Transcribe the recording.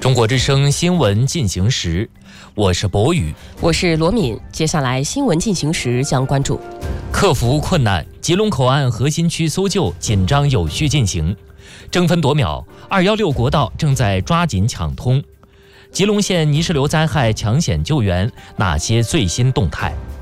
中国之声新闻进行时，我是博宇， 我是罗敏。接下来新闻进行时将关注： 克服困难，吉隆口岸核心区搜救紧张有序进行，争分夺秒，216国道正在抓紧抢通。吉隆县泥石流灾害抢险救援哪些最新动态？